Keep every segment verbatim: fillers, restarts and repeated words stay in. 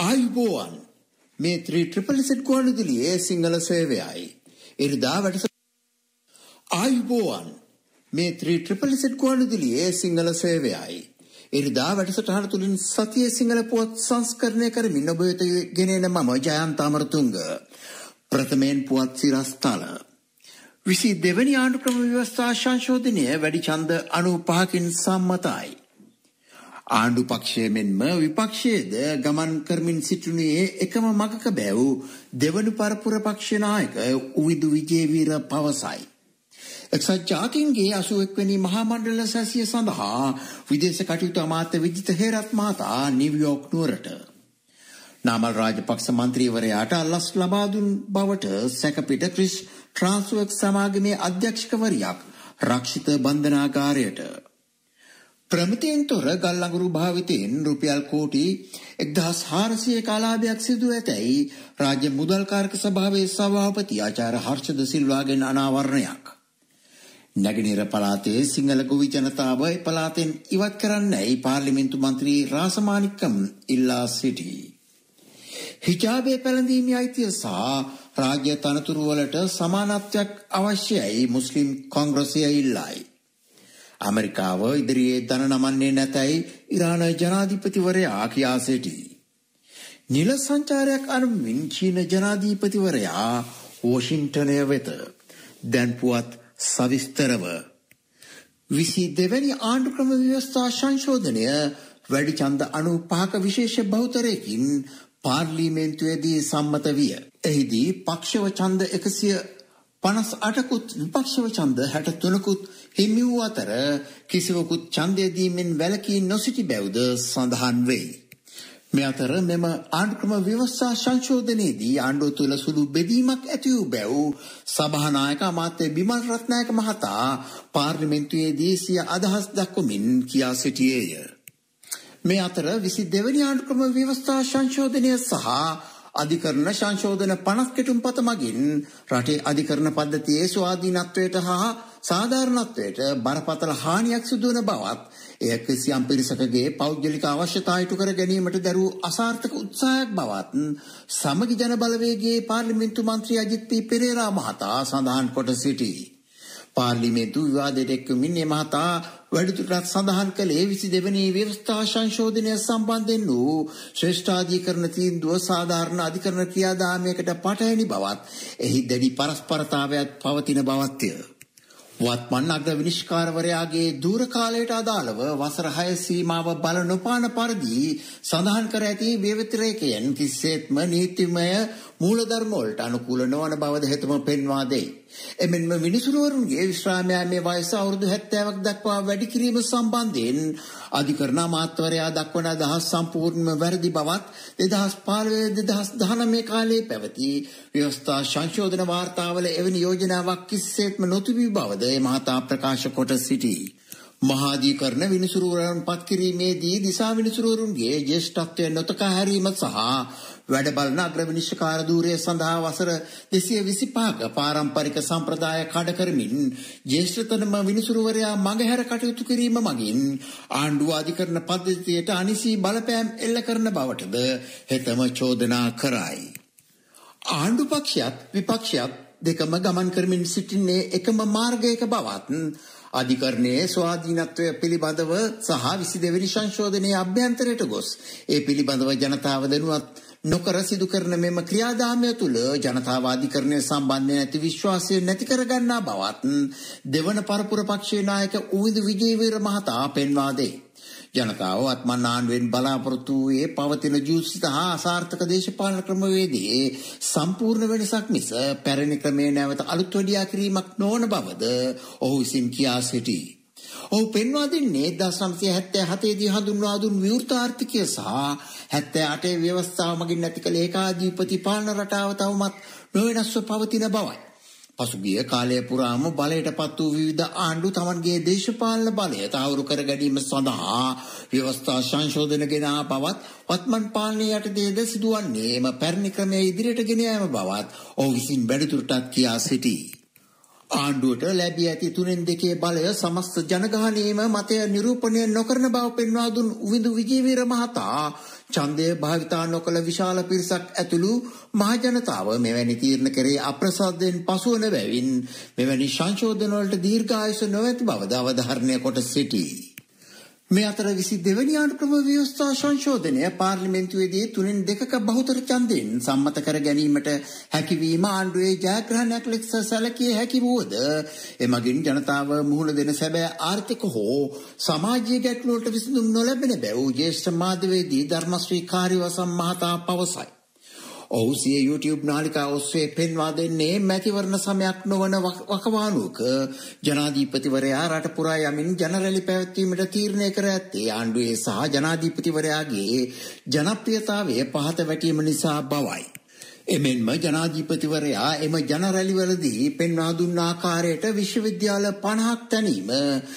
ආයුබෝවන් මේ three triple Z ගුවන්විදුලියේ Sinhala සේවයයි. ඉරිදා වැඩස ආයුබෝවන් මේ ත්‍රී ට්‍රිපල් Z ගුවන්විදුලියේ සිංහල සේවයයි. ඉරිදා වැඩසටහන තුලින් සතියේ සිංහල පුවත් සංස්කරණය කරමින් ඔබ වෙත ගෙනෙන මම ජයන්ත අමරතුංග. ප්‍රථමයෙන් පුවත් සිරස්තල. විසි දෙවැනි ආණ්ඩු ක්‍රම ව්‍යවස්ථා සංශෝධනය වැඩි ඡන්ද අනූපහකින් සම්මතයි. ආණ්ඩු පක්ෂයේ මෙන්ම විපක්ෂයේද ගමන් කරමින් සිටිනුයේ එකම මගක බැව් දෙවනු පරපුර පක්ෂ නායක උවිදු විජේවීර පවසයි. එක්සත් ජාතීන්ගේ අසූ එක් වෙනි මහා මණ්ඩල සැසිය සඳහා විදේශ කටයුතු අමාත්‍ය විජිත හේරත් මහතා නිව්යෝක් නුවරට නාමල් රාජපක්ෂ මන්ත්‍රීවරයාට අල්ලස් ලබා දුන් බවට සැකපිට ක්‍රිස් ට්‍රාන්ස්වර්ක් සමාගමේ අධ්‍යක්ෂකවරියක් රක්ෂිත බන්ධනාගාරයට ප්‍රමිතියෙන් තොර ගල් අඟුරු භාවිතයෙන් රුපියල් කෝටි එක්දහස් හාරසියක අලාභයක් සිදු ඇතැයි රාජ්‍ය මුදල් කාරක සභාවේ සභාපති ආචාර්ය හර්ෂද සිල්වාගෙන් අනාවරණයක්. නැගෙනහිර පළාතේ සිංහල ගොවි ජනතාව පළාතෙන් ඉවත් කරන්නයි පාර්ලිමේන්තු මන්ත්‍රී රාසමාණික්කම් ඉල්ලා සිටී. හිජාබේ පැළඳීමේ අයිතිය සහ රාජ්‍ය තනතුරු වලට සමානත්වයක් අවශ්‍යයි මුස්ලිම් කොංග්‍රසය ඉල්ලයි. ඇමරිකාව ඉදිරියේ දන නමන්නේ නැතයි ඉරාන ජනාධිපතිවරයා කියා සිටී. නිල සංචාරයක් අනුමින් චීන ජනාධිපතිවරයා වොෂින්ටනය වෙත. දැන් පුවත් සවිස්තරව. විසි දෙවැනි ආණ්ඩු ක්‍රම ව්‍යවස්ථා සංශෝධනය වැඩි ඡන්ද අනූපහක විශේෂ බහුතරයකින් පාර්ලිමේන්තුවේදී සම්මත විය. එහිදී පක්ෂව ඡන්ද එකසිය පනස් අටකුත් විපක්ෂව ඡන්ද හැට තුනකුත් හිමි වූ අතර කිසිවකුත් ඡන්දය දීමෙන් වැළකී නොසිටි බැව්ද සඳහන් වේ. මේ අතර මෙම ආණ්ඩු ක්‍රම ව්‍යවස්ථා සංශෝධනයේදී ආණ්ඩුව තුළ සුළු බෙදීමක් ඇති වූ බැව් සභානායක අමාත්‍ය බිමල් රත්නායක මහතා පාර්ලිමේන්තුවේදී සිය අදහස් දක්වමින් කියා සිටියේය. මේ අතර විසි දෙවැනි ආණ්ඩු ක්‍රම ව්‍යවස්ථා සංශෝධනය සහ අධිකරණ සංශෝධන පනස් කෙටුම්පත මගින් රටේ අධිකරණ පද්ධතියේ ස්වාධීනත්වයට හා සාධාරණත්වයට බරපතල හානියක් සිදුවන බවත් එය කිසියම් පිරිසකගේ පෞද්ගලික අවශ්‍යතා ඉටු කර ගැනීමට දැරූ අසාර්ථක උත්සාහයක් බවත් සමගි ජන බලවේගයේ පාර්ලිමේන්තු මන්ත්‍රී අජිත් පී පෙරේරා මහතා සඳහන් කොට සිටී. පාර්ලිමේන්තු විවාදයට එක්වමින් මේ මහතා වැඩිදුරටත් සඳහන් කළේ විසි දෙවැනි ව්‍යවස්ථා සංශෝධනය සම්බන්ධයෙන් වූ ශ්‍රේෂ්ඨාධිකරණ තීන්දුව සාධාරණ අධිකරණ ක්‍රියාදාමයකට පටහැනි බවත් එහි දැඩි පරස්පරතාවයක් පවතින බවත්ය. වත්මන් අග්‍ර විනිශ්චයකාරවරයාගේ දූර කාලයට අදාළව වසර හය සීමාව බල නොපාන පරිදි සඳහන් කර ඇති ව්‍යවතිරේකයන් කිසිසේත්ම නීතිමය මූලධර්ම වලට අනුකූල නොවන බවද හෙතම පෙන්වා දෙයි. එමෙන්ම මිනිසුරුවරුන්ගේ විශ්‍රාම යාමේ වයස අවුරුදු හැත්තෑවක් දක්වා වැඩි කිරීම සම්බන්ධයෙන් අධිකරණ අමාත්‍යවරයා දක්වන අදහස් සම්පූර්ණයෙන්ම වැරදි බවත් දෙදහස් පහළොව දෙදහස් දහනවය කාලයේ පැවති ව්‍යවස්ථා සංශෝධන වාර්තාවල එවැනි යෝජනාවක් කිසිසේත්ම නොතිබී බවද ඒ මහතා ප්‍රකාශ කොට සිටී. මහාධිකරණ විනිසුරුවරුන් පත් කිරීමේදී දිසා විනිසුරුවරුන්ගේ ජ්‍යෙෂ්ඨත්වය නොතකා හැරීම සහ වැඩ බලන අග්‍ර විනිශ්චයකාර ධූරය සඳහා වසර දෙසිය විසිපහක පාරම්පරික සම්ප්‍රදාය කඩ කරමින් ජ්‍යෙෂ්ඨතම විනිසුරුවරයා මගහැර කටයුතු කිරීම මගින් ආණ්ඩුව අධිකරණ පද්ධතියට අනිසි බලපෑම් එල්ල කරන බවටද හෙතම චෝදනා කරයි. ආණ්ඩු පක්ෂයත් විපක්ෂයත් දෙකම ගමන් කරමින් සිටින්නේ එකම මාර්ගයක බවත් අධිකරණයේ ස්වාධීනත්වය පිළිබඳව සහ විසි දෙවැනි සංශෝධනයේ අභ්‍යන්තරයට ගොස් ඒ පිළිබඳව ජනතාව දැනුවත් නොකර සිදු කරන මෙම ක්‍රියාදාමය තුළ ජනතාව අධිකරණය සම්බන්ධයෙන් ඇති විශ්වාසය නැති කරගන්නා බවත් දෙවන පරපුර පක්ෂයේ නායක උවිදු විජේවීර මහතා පෙන්වා දෙයි. ජනතාව වත්මන් ආණ්ඩුවෙන් බලාපොරොත්තු වූයේ පවතින ජූසිත හා අසාර්ථක දේශපාලන ක්‍රමවේදයේ සම්පූර්ණ වෙනසක් මිස පැරණි ක්‍රමයේ නැවත අලුත් වැඩියා කිරීමක් නොවන බවද ඔහු විසින් කියා සිටී. ඔහු පෙන්වා දෙන්නේ එක්දහස් නවසිය හැත්තෑ හතේ දී හඳුන්වා දුන් විවෘත ආර්ථිකය සහ හැත්තෑ අටේ ව්‍යවස්ථාව මගින් නැති කළ ඒකාධිපති පාලන රටාව තවමත් නොවෙනස්ව පවතින බවයි. පසුගිය කාලය පුරාම බලයට පත් වූ විවිධ ආණ්ඩු තමන්ගේ දේශපාලන බලය තහවුරු කර ගැනීම සඳහා ව්‍යවස්ථා සංශෝධන ගෙන ආ බවත් වත්මන් පාලනය යටතේද සිදුවන්නේම පැරණි ක්‍රමයේ ඉදිරියට ගෙන යාම බවත් ඔහු විසින් වැඩිදුරටත් කියා සිටී. ආණ්ඩුවට ලැබී ඇති තුනෙන් දෙකේ බලය සමස්ත ජනගහනයේම මතය නිරූපණය නොකරන බව පෙන්වා දුන් උවිඳු විජේවීර මහතා ඡන්දය භාවිතා නොකළ විශාල පිරිසක් ඇතුළු මහජනතාව මෙවැනි තීරණ කෙරේ අප්‍රසාදයෙන් පසුවන බැවින් මෙවැනි සංශෝධන වලට දීර්ඝායුෂ නොඇති බවද අවධාරණය කොට සිටී. මේ අතර විසි දෙවැනි ආණ්ඩුක්‍රම ව්‍යවස්ථා සංශෝධනය පාර්ලිමේන්තුවේදී තුනෙන් දෙකක බහුතර ඡන්දයෙන් සම්මත කර ගැනීමට හැකියවීම ආණ්ඩුවේ ජයග්‍රහණයක් ලෙස සැලකිය හැකි වුවද එමගින් ජනතාව මුහුණ දෙන සැබෑ ආර්ථික හෝ සමාජීය ගැටලු වලට විසඳුම් නොලැබෙන බැව් ජ්‍යෙෂ්ඨ මාධ්‍යවේදී ධර්මශ්‍රී කාර්යවසම් මහතා පවසයි. ඔහු සිය YouTube නාලිකාව ඔස්සේ පෙන්වා දෙන්නේ මැතිවරණ සමයක් නොවන වකවානුවක ජනාධිපතිවරයා රට පුරා යමින් ජනරැලි පැවැත්වීමට තීරණය කර ඇත්තේ ආණ්ඩුවේ සහ ජනාධිපතිවරයාගේ ජනප්‍රියතාවය පහත වැටීම නිසා බවයි. එමෙන්ම ජනාධිපතිවරයා එම ජනරැලිවලදී පෙන්වා දුන් ආකාරයට විශ්වවිද්‍යාල පනහක් තැනීම,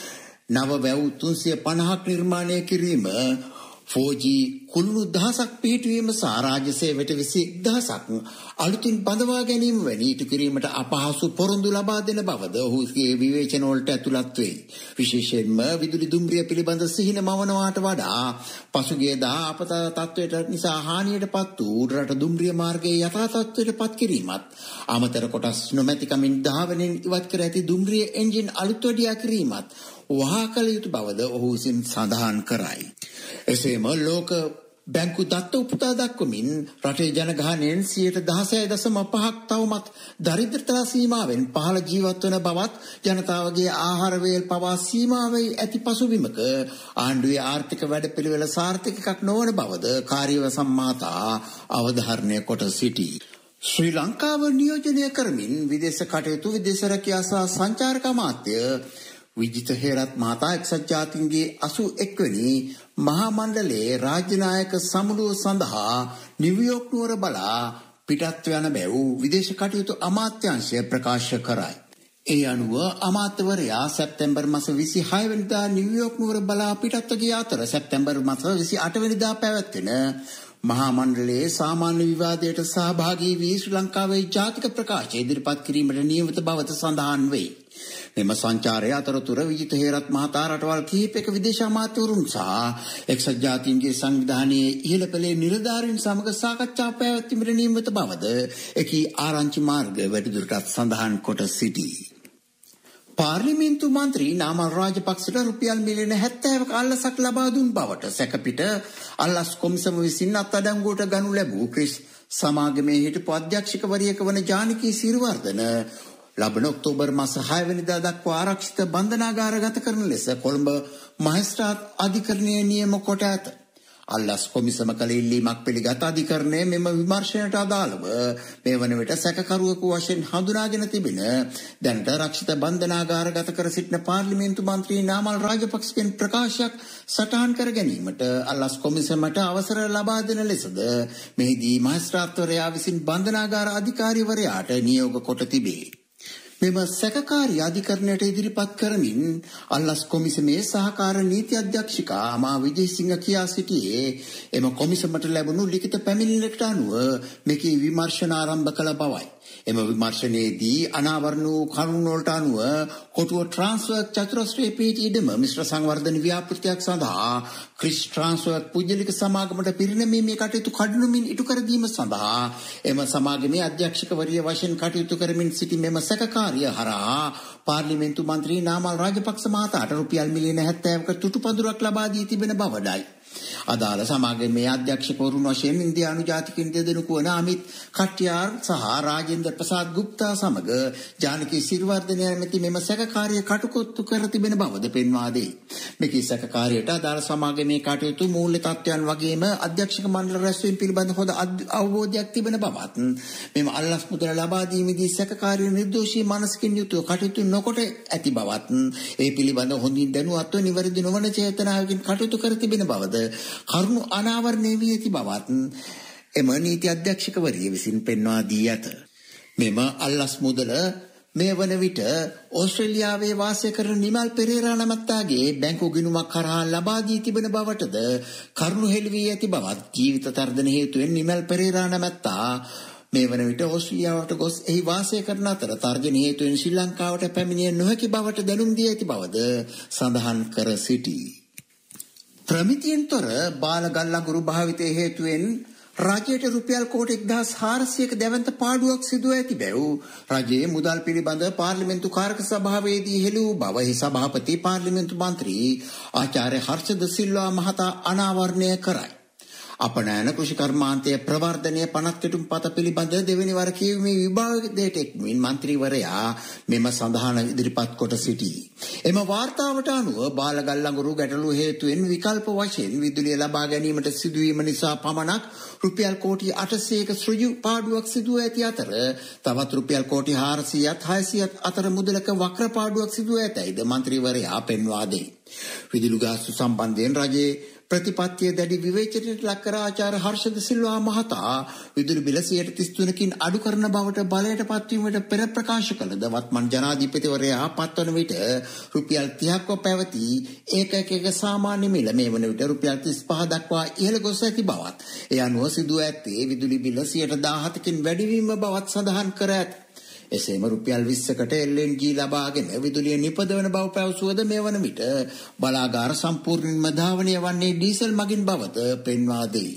නව වැව් තුන්සිය පනහක් නිර්මාණය කිරීම, ෆෝර් ජී කුළුණු දහසක් පිහිටුවීම සහ රාජ්‍ය සේවයට විසි දහසක් අලුතින් බඳවා ගැනීම වැනි ඉටු කිරීමට අපහසු පොරොන්දු ලබා දෙන බවද ඔහුගේ විවේචන වලට ඇතුළත් වේ. විශේෂයෙන්ම විදුලි දුම්රිය පිළිබඳ සිහින මවනවාට වඩා පසුගිය දා අපත තත්වයට නිසා හානියටපත් වූ රට දුම්රිය මාර්ගයේ යථා තත්වයට පත් කිරීමත්, අමතර කොටස් නොමැතිකමින් ධාවනයෙන් ඉවත් කර ඇති දුම්රිය එන්ජින් අලුත් වැඩියා කිරීමත් වහා කළ යුතු බවද ඔහු විසින් සඳහන් කරයි. එසේම ලෝක බැංකු දත්ත උපුටා දක්වමින් රටේ ජනගහනයෙන් සියයට දහසය දශම පහක් තවමත් දරිද්‍රතා සීමාවෙන් පහළ ජීවත් වන බවත් ජනතාවගේ ආහාර වේල් පවා සීමාවෙයි ඇති පසුබිමක ආණ්ඩුවේ ආර්ථික වැඩපිළිවෙල සාර්ථක එකක් නොවන බවද කාර්යවසම් මහතා අවධාරණය කොට සිටී. ශ්‍රී ලංකාව නියෝජනය කරමින් විදේශ කටයුතු විදේශ රැකියා සහ සංචාරක අමාත්‍ය විජිත හේරත් මහතා එක්සත් ජාතීන්ගේ අසූ එක් වෙනි මහා මණ්ඩලයේ රාජ්‍ය නායක සමුළුව සඳහා නිව්යෝර්ක් නුවර බලා පිටත් යන බැව් විදේශ කටයුතු අමාත්‍යාංශය ප්‍රකාශ කරයි. ඒ අනුව අමාත්‍යවරයා සැප්තැම්බර් මාස විසිහය වෙනිදා නිව්යෝර්ක් නුවර බලා පිටත්ව ගිය අතර සැප්තැම්බර් මාස විසිඅට වෙනිදා පැවැත්වෙන මහා මණ්ඩලයේ සාමාන්‍ය විවාදයට සහභාගී වී ශ්‍රී ලංකාවේ ජාතික ප්‍රකාශය ඉදිරිපත් කිරීමට නියමිත බවද සඳහන් වේ. මෙම සංචාරය අතරතුර විජිත හේරත් මහතා රටවල් කිහිපයක විදේශ අමාත්‍යවරුන් සහ එක්සත් ජාතීන්ගේ සංවිධානයේ ඉහළ පෙළේ නිලධාරීන් සමග සාකච්ඡා පැවැත්වීමට නියමිත බවද එකී ආරංචි මාර්ග වැඩිදුරටත් සඳහන් කොට සිටී. පාර්ලිමේන්තු මන්ත්‍රී නාමල් රාජපක්ෂට රුපියල් මිලියන හැත්තෑවක අල්ලසක් ලබා දුන් බවට සැකපිට අල්ලස් කොමිසම විසින් අත්අඩංගුවට ගනු ලැබූ ක්‍රිස් සමාගමේ හිටපු අධ්‍යක්ෂකවරියක වන ජානකී සිරිවර්ධන ලබන ඔක්තෝබර් මාස හය වෙනිදා දක්වා ආරක්ෂිත බන්ධනාගාරගත කරන ලෙස කොළඹ මහේස්ත්‍රාත් අධිකරණයේ නියම කොට ඇත. අල්ලස් කොමිසම කළ ඉල්ලීමක් පිළිගත් අධිකරණය මෙම විමර්ශනයට අදාළව මේ වන විට සැකකරුවෙකු වශයෙන් හඳුනාගෙන තිබෙන දැනට රක්ෂිත බන්ධනාගාරගත කර සිටින පාර්ලිමේන්තු මන්ත්‍රී නාමල් රාජපක්ෂගෙන් ප්‍රකාශයක් සටහන් කර ගැනීමට අල්ලස් කොමිසමට අවසර ලබා දෙන ලෙසද මෙහිදී මහේස්ත්‍රාත්වරයා විසින් බන්ධනාගාර අධිකාරිවරයාට නියෝග කොට තිබේ. මෙම සැකකාරී අධිකරණයට ඉදිරිපත් කරමින් අල්ලස් කොමිසමේ සහකාර නීති අධ්‍යක්ෂිකා අමා විජේසිංහ කියා සිටියේ එම කොමිසමට ලැබුණු ලිඛිත පැමිණිල්ලකට අනුව මෙකී විමර්ශන ආරම්භ කළ බවයි. එම විමර්ශනයේදී අනාවරණ වූ කරුණු වලට අනුව කොටුව ට්‍රාන්ස්ෆර් චතුරස්‍රයේ පිහිටි ඉඩම මිශ්‍ර සංවර්ධන ව්‍යාපෘතියක් සඳහා ක්‍රිස් ට්‍රාන්ස්ෆර් පුජ්‍යලික සමාගමට පිරිනැමීමේ කටයුතු කඩනුමින් ඉටු කර දීම සඳහා එම සමාගමේ අධ්‍යක්ෂකවරිය වශයෙන් කටයුතු කරමින් සිටි මෙම සැකකාරිය හරහා පාර්ලිමේන්තු මන්ත්‍රී නාමල් රාජපක්ෂ මහතාට රුපියල් මිලියන හැත්තෑවක තුටුපඳුරක් ලබා දී තිබෙන බවයි. අදාළ සමාගමේ අධ්‍යක්ෂකවරුන් වශයෙන් ඉන්දියානු ජාතිකින් දෙදෙනෙකු වන අමිත් කට්ටියාර් සහ රාජේන්ද්‍ර ප්‍රසාද් ගුප්තා සමග ජානකී සිරිවර්ධන යනමැති මෙම සැකකාරිය කටයුතු කර තිබෙන බවද පෙන්වා දෙයි. මෙකී සැකකාරියට අදාළ සමාගමේ කටයුතු මූල්‍ය තත්ත්වයන් වගේම අධ්‍යක්ෂක මණ්ඩල රැස්වීම පිළිබඳ හොඳ අවබෝධයක් තිබෙන බවත් මෙම අල්ලස් මුදල ලබා දීමේදී සැකකාරිය නිර්දෝෂී මනසකින් යුතුව කටයුතු නොකොට ඇති බවත් ඒ පිළිබඳ හොඳින් දැනුවත්ව නිවැරදි නොවන චේතනාවකින් කටයුතු කර තිබෙන බවද කරුණු අනාවරණය වී ඇති බවත් එම නීති අධ්‍යක්ෂකවරිය විසින් පෙන්වා දී ඇත. මෙම අල්ලස් මුදල මේ වන විට ඕස්ට්‍රේලියාවේ වාසය කරන නිමල් පෙරේරා නමැත්තාගේ බැංකු ගිණුමක් කරහා ලබා දී තිබෙන බවටද කරුණු හෙළි වී ඇති බවත් ජීවිත තර්ජන හේතුවෙන් නිමල් පෙරේරා නමැත්තා මේ වන විට ඕස්ට්‍රේලියාවට ගොස් එහි වාසය කරන අතර තර්ජන හේතුවෙන් ශ්‍රී ලංකාවට පැමිණිය නොහැකි බවට දැනුම් දී ඇති බවද සඳහන් කර සිටී. ප්‍රමිතියෙන් තොර බාල ගල්ලඟුරු භාවිතයේ හේතුවෙන් රජයට රුපියල් කෝටි එක්දහස් හාරසියයක දැවැන්ත පාඩුවක් සිදුව ඇති බැව් රජයේ මුදල් පිළිබඳ පාර්ලිමේන්තු කාරක සභාවේදී හෙළි වූ බව එහි සභාපති පාර්ලිමේන්තු මන්ත්‍රී ආචාර්ය හර්ෂද සිල්වා මහතා අනාවරණය කරයි. අපනයන කෘෂි කර්මාන්තයේ ප්‍රවර්ධනය පනත් කෙටුම් පත පිළිබඳ දෙවැනි වර කියවීමේ විභාගයට එක්මින් මන්ත්‍රීවරයා මෙම සඳහන ඉදිරිපත් කොට සිටී. එම වාර්තාවට අනුව බාලගල්ලඟුරු ගැටලු හේතුවෙන් විකල්ප වශයෙන් විදුලිය ලබා ගැනීමට සිදුවීම නිසා පමණක් රුපියල් කෝටි අටසියයක සෘජු පාඩුවක් සිදුව ඇති අතර තවත් රුපියල් කෝටි හාරසියයත් හයසියයත් අතර මුදලක වක්‍ර පාඩුවක් සිදුව ඇතැයිද මන්ත්‍රීවරයා පෙන්වා දෙයි. විදුලි ගාස්තු සම්බන්ධයෙන් රජයේ ප්‍රතිපත්තිය දැඩි විවේචනයට ලක් කර ආචාර්ය හර්ෂද සිල්වා මහතා විදුලි බිල සියයට තිස් තුනකින් අඩු කරන බවට බලයට පත්වීමට පෙර ප්‍රකාශ කළද වත්මන් ජනාධිපතිවරයා පත්වන විට රුපියල් තිහක්ව පැවති ඒකකයක සාමාන්‍ය මිල මේ වන විට රුපියල් තිස් පහ දක්වා ඉහළ ගොස් ඇති බවත් ඒ අනුව සිදුව ඇත්තේ විදුලි බිල සියයට දාහතකින් වැඩිවීම බවත් සඳහන් කර ඇත. එසේම රුපියල් විස්සකට එල් එන් ජී ලබාගෙන විදුලිය නිපදවන බව පැවසුවද මේ වන විට බලාගාර සම්පූර්ණයෙන්ම ධාවනය වන්නේ ඩීසල් මගින් බවද පෙන්වා දෙයි.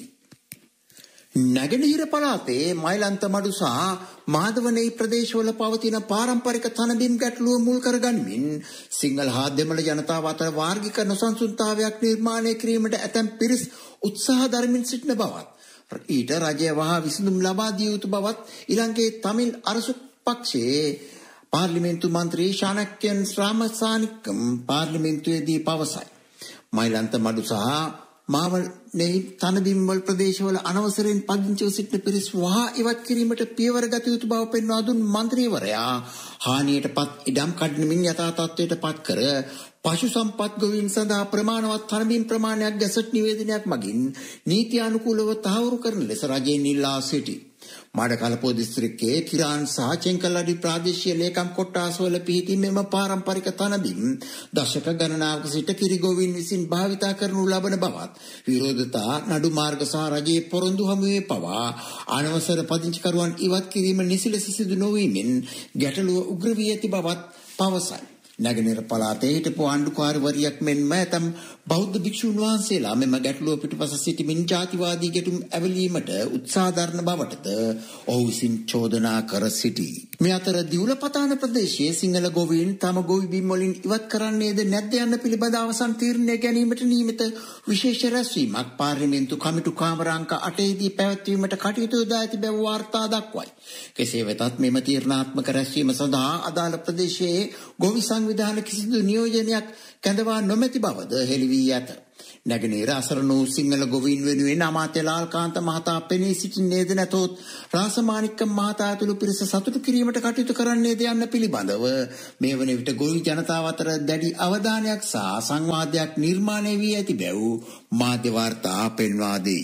නැගෙනහිර පළාතේ මයිලන්ත මඩු සහ මාදවනේ ප්‍රදේශවල පවතින පාරම්පරික තනබිම් ගැටලුව මුල් කරගනිමින් සිංහල හා දෙමළ ජනතාව අතර වාර්ගික නොසන්සුන්තාවයක් නිර්මාණය කිරීමට ඇතැම් පිරිස් උත්සාහ දරමින් සිටින බවත් ඊට රජය වහා විසඳුම් ලබා දිය යුතු බවත් ඊළඟේ තමිල් අරසු පක්ෂයේ පාර්ලිමේන්තු මන්ත්‍රී ශානක්‍යන් ශ්‍රාමසානික්කම් පාර්ලිමේන්තුවේදී පවසයි. මයිලන්ත මඩු සහ මාවනේ තනබිම්වල ප්‍රදේශවල අනවසරයෙන් පදිංචිව සිටින පිරිස් වහා ඉවත් කිරීමට පියවර ගත යුතු බව පෙන්වා දුන් මන්ත්‍රීවරයා හානියටපත් ඉඩම් කඩනමින් යථා තත්ත්වයට පත් කර පශු සම්පත් ගොවීන් සඳහා ප්‍රමාණවත් තනබිම් ප්‍රමාණයක් ගැසට් නිවේදනයක් මගින් නීති අනුකූලව තහවුරු කරන ලෙස රජයෙන් ඉල්ලා සිටී. මාඩකලපුව දිස්ත්‍රික්කයේ කිරාන් සහ චෙන්කල්ලඩි ප්‍රාදේශීය ලේකම් කොට්ටාසවල පිහිටි මෙම පාරම්පරික තනබිම් දශක ගණනාවක සිට කිරිගොවීන් විසින් භාවිතා කරනු ලබන බවත් විරෝධතා නඩු මාර්ග සහ රජයේ පොරොන්දු හමුවේ පවා අනවසර පදිංචිකරුවන් ඉවත් කිරීම නිසිලෙස සිදු නොවීමෙන් ගැටලුව උග්‍ර වී ඇති බවත් පවසයි. නැගෙනහිර පළාතේ හිටපු ආණ්ඩුකාරවරියක් මෙන්ම ඇතම් බෞද්ධ භික්ෂුන් වහන්සේලා මෙම ගැටලුව පිටුපස සිටමින් ජාතිවාදී ගැටුම් ඇවලීමට උත්සාහ දරන බවටද ඔහු විසින් චෝදනා කර සිටී. මේ අතර දිවුලපතාන ප්‍රදේශයේ සිංහල ගොවීන් තම ගොවි බිම් වලින් ඉවත් කරන්නේද නැද්ද යන්න පිළිබඳ අවසන් තීරණය ගැනීමට නියමිත විශේෂ රැස්වීමක් පාර්ලිමේන්තු කමිටු කාමරාංක අටේදී පැවැත්වීමට කටයුතු යොදා ඇති බව වාර්තා දක්වයි. කෙසේ වෙතත් මෙම තීරණාත්මක රැස්වීම සඳහා අදාළ ප්‍රදේශයේ ගොවි සංවිධාන කිසිදු නියෝජනයක් කැඳවා නොමැති බවද හෙළි වී ඇත. නැගෙනහිර අසරණ වූ සිංහල ගොවීන් වෙනුවෙන් අමාත්‍ය ලාල්කාන්ත මහතා පෙනී සිටින්නේද නැතොත් රාසමාණික්කම් මහතා ඇතුළු පිරිස සතුටු කිරීමට කටයුතු කරන්නේද යන්න පිළිබඳව මේ වන විට ගොවි ජනතාව අතර දැඩි අවධානයක් සහ සංවාදයක් නිර්මාණය වී ඇති බැව් මාධ්‍ය වාර්තා පෙන්වා දෙයි.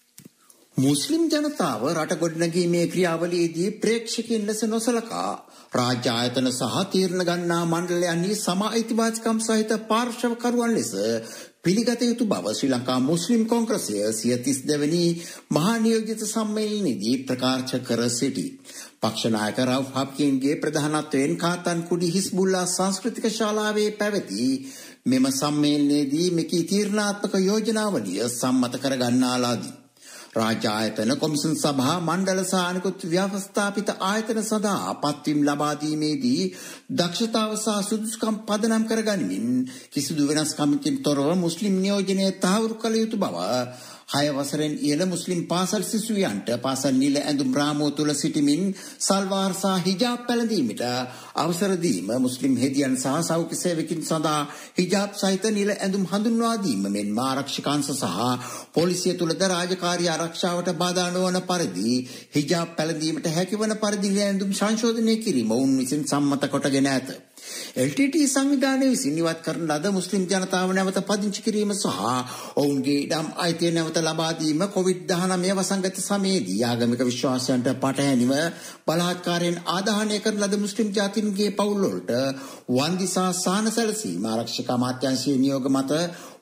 මුස්ලිම් ජනතාව රට ගොඩනැගීමේ ක්‍රියාවලියේදී ප්‍රේක්ෂකයන් ලෙස නොසලකා රාජ්‍ය ආයතන සහ තීරණ ගන්නා මණ්ඩලයන්හි සම අයිතිවාසිකම් සහිත පාර්ශවකරුවන් ලෙස පිළිගත යුතු බව ශ්‍රී ලංකා මුස්ලිම් කොංග්‍රසය සිය තිස් දෙවැනි මහා නියෝජිත සම්මේලනයේදී ප්‍රකාශ කර සිටී. පක්ෂ නායක රවුෆ් හක්කින්ගේ ප්‍රධානත්වයෙන් කාතන්කුඩි හිස්බුල්ලා සංස්කෘතික ශාලාවේ පැවති මෙම සම්මේලනයේදී මෙකී තීරණාත්මක යෝජනාවලිය සම්මත කර ගන්නාලාදී රාජ්‍ය ආයතන කොමිසම් සභා මණ්ඩල සහ අනිකුත් ව්‍යවස්ථාපිත ආයතන සඳහා පත්වීම් ලබා දීමේදී දක්ෂතාව සහ සුදුසුකම් පදනම් කරගනිමින් කිසිදු වෙනස්කමකින් තොරව මුස්ලිම් නියෝජනය තහවුරු කළ යුතු බව හය වසරෙන් ඉහළ මුස්ලිම් පාසල් සිසුවියන්ට පාසල් නිල ඇඳුම් රාමුව තුල සිටමින් සල්වාර් සහ හිජාබ් පැළඳීමට අවසර දීම, මුස්ලිම් හෙදියන් සහ සෞඛ්‍ය සේවකින් සඳහා හිජාබ් සහිත නිල ඇඳුම් හඳුන්වා දීම මෙන්ම ආරක්ෂකාංශ සහ පොලිසිය තුලද රාජකාරී ආරක්ෂාවට බාධා නොවන පරිදි හිජාබ් පැළඳීමට හැකිවන පරිදි නිල ඇඳුම් සංශෝධනය කිරීම ඔවුන් විසින් සම්මත කොටගෙන ඇත. එල් ටී ටී සංවිධානය විසින් ඉවත් කරන ලද මුස්ලිම් ජනතාව නැවත පදිංචි කිරීම සහ ඔවුන්ගේ ඉඩම් අයිතිය නැවත ලබා දීම කොවිඩ් දහනවය වසංගත සමයේදී ආගමික විශ්වාසයන්ට පටහැනිව බලාත්කාරයෙන් ආදාහනය කරන ලද මුස්ලිම් ජාතීන්ගේ පවුල් වලට වන්දි සහ සහන සැලසීම ආරක්ෂක අමාත්‍යාංශයේ නියෝග මත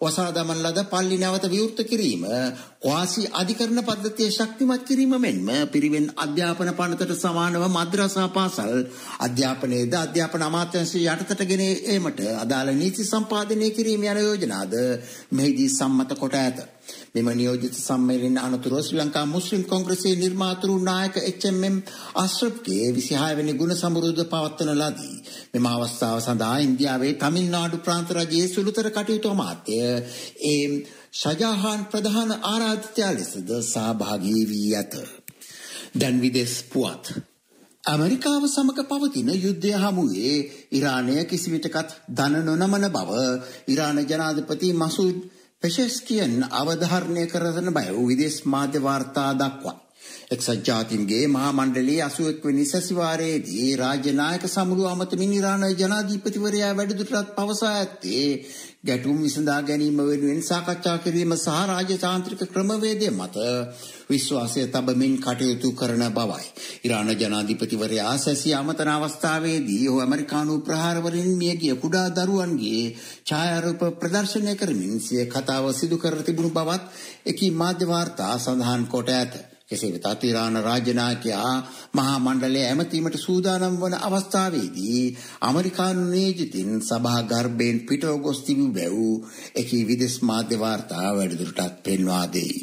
වසා දමන ලද පල්ලි නැවත විවෘත කිරීම, වාසි අධිකරණ පද්ධතිය ශක්තිමත් කිරීම මෙන්ම පිරිවෙන් අධ්‍යාපන පනතට සමානව මද්‍රසා පාසල් අධ්‍යාපනයේද අධ්‍යාපන අමාත්‍යාංශය යටතට ගෙන ඒමට අදාළ නීති සම්පාදනය කිරීම යන යෝජනාද මෙහිදී සම්මත කොට ඇත. මෙම නියෝජිත සම්මේලන අනතුරුව ශ්‍රී ලංකා මුස්ලිම් කොංග්‍රසයේ නිර්මාතෘ නායක එච් එම් එම් අශ්රෆ්ගේ විසිහය වෙනි ගුණ සමරුද්ධ පවත්වන ලදී. මෙම අවස්ථාව සඳහා ඉන්දියාවේ තමිල්නාඩු ප්‍රාන්ත රජයේ සුළුතර කටයුතු අමාත්‍ය ඒ ෂජාහාන් ප්‍රධාන ආරාධිතයා ලෙසද සහභාගී වී ඇත. දැන් විදේශ පුවත්. ඇමරිකාව සමග පවතින යුද්ධය හමුවේ ඉරානය කිසිවිටකත් දන නොනමන බව ඉරාන ජනාධිපති මසූද් පෙෂෙස්කියන් අවධාරණය කරන බව විදේශ මාධ්‍ය වාර්තා දක්වයි. එක්සත් ජාතීන්ගේ මහා මණ්ඩලයේ අසූ එක් වෙනි සැසිවාරයේදී රාජ්‍ය නායක සමුළු අමතමින් ඉරාන ජනාධිපතිවරයා වැඩිදුරටත් පවසා ඇත්තේ ගැටුම් විසඳා ගැනීම වෙනුවෙන් සාකච්ඡා කිරීම සහ රාජතාන්ත්‍රික ක්‍රමවේදය මත විශ්වාසය තබමින් කටයුතු කරන බවයි. ඉරාන ජනාධිපතිවරයා සැසිය අමතන අවස්ථාවේදී ඔහු ඇමරිකානු ප්‍රහාරවලින් මියගිය කුඩා දරුවන්ගේ ඡායාරූප ප්‍රදර්ශනය කරමින් සිය කතාව සිදු කර තිබුණු බවත් එකී මාධ්‍ය වාර්තා සඳහන් කොට ඇත. කෙසේ වෙතත් ඉරාන රාජ්‍ය නායකයා මහා මණ්ඩලය ඇමතීමට සූදානම් වන අවස්ථාවේදී ඇමරිකානු නියෝජිතින් සභා ගර්භයෙන් පිටව ගොස් තිබූ බැව් එකී විදේශ මාධ්‍ය වාර්තා වැඩිදුරටත් පෙන්වා දෙයි.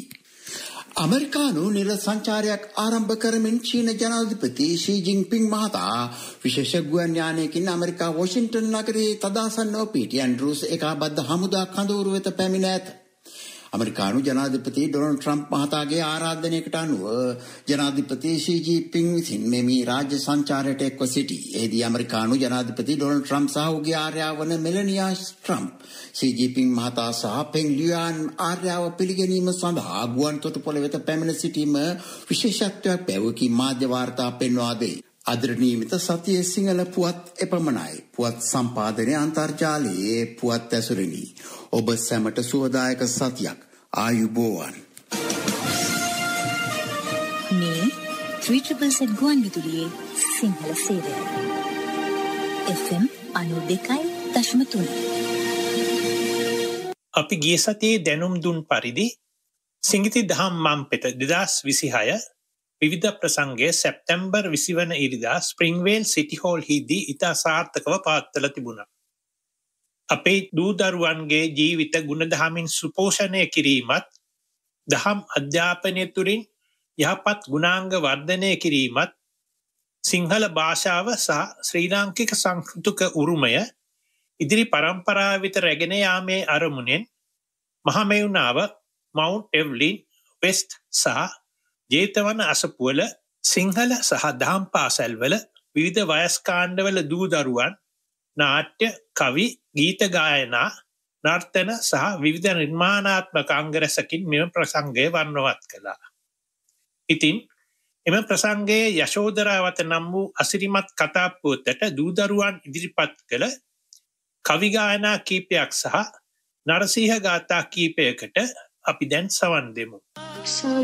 ඇමරිකානු නිල සංචාරයක් ආරම්භ කරමින් චීන ජනාධිපති ෂී ජින්පිං මහතා විශේෂ ගුවන් යානයකින් ඇමරිකා වොෂින්ටන් නගරයේ තදාසන්නව පීටි ඇන්ඩ්‍රූස් ඒකාබද්ධ හමුදා කඳවුරු වෙත පැමිණ ඇත. ඇමරිකානු ජනාධිපති ඩොනල්ඩ් ට්‍රම්ප් මහතාගේ ආරාධනයකට අනුව ජනාධිපති ෂී ජින්පිං විසින් මෙමි රාජ්‍ය සංචාරයට එක්ව සිටි. එහිදී ඇමරිකානු ජනාධිපති ඩොනල්ඩ් ට්‍රම්ප් සහ ඔහුගේ ආර්යාව වන මෙලනියා ට්‍රම්ප් ෂී ජින්පිං මහතා සහ පෙන් ලියුයාන් ආර්යාව පිළිගැනීම සඳහා ගුවන් තොටුපොළ වෙත පැමිණ සිටීම විශේෂත්වයක් බැවකි මාධ්‍ය වාර්තා පෙන්වා දෙයි. අදට නියමිත සතියේ සිංහල පුවත් එපමණයි. පුවත් සම්පාදනය අන්තර්ජාලයේ පුවත් ඇසුරෙනි. ඔබ සැමට සුවදායක සතියක්. ආයුබෝවන්. මේ ත්‍රී ට්‍රිපල් සෙට් ගුවන් විදුලියේ සිංහල සේවය. එෆ් එම් අනූ දෙකයි දශම තුන. අපි ගිය සතියේ දැනුම් දුන් පරිදි සිංගිති දහම් මම්පෙත දෙදහස් විසිහය විවිධ ප්‍රසංගයේ සැප්තැම්බර් විසි වන ඉරිදා ස්ප්‍රින්ග්වේල් සිටි හෝල් හිදී ඉතා සාර්ථකව පවත්වලා තිබුණා. අපේ දූ දරුවන්ගේ ජීවිත ගුණදහමින් සුපෝෂණය කිරීමත්, දහම් අධ්‍යාපනය තුළින් යහපත් ගුණාංග වර්ධනය කිරීමත්, සිංහල භාෂාව සහ ශ්‍රී ලාංකික සංස්කෘතික උරුමය ඉදිරි පරම්පරාව වෙත රැගෙන යාමේ අරමුණෙන් මහමෙවුනාව මවුන්ට් එව්ලින් වෙස්ට් සහ ජේතවන අසපුවල සිංහල සහ දහම් පාසැල්වල විවිධ වයස්කාණ්ඩවල දූ දරුවන් නාට්‍ය, කවි, ගීත ගායනා, නර්තන සහ විවිධ නිර්මාණාත්මක අංග රැසකින් මෙම ප්‍රසංගය වර්ණවත් කළා. ඉතින් එම ප්‍රසංගයේ යශෝදරාවත නම් වූ අසිරිමත් කතා පුවතට දූ දරුවන් ඉදිරිපත් කළ කවි ගායනා කීපයක් සහ නරසිංහ ගාථා කීපයකට අපි දැන් සවන් දෙමු.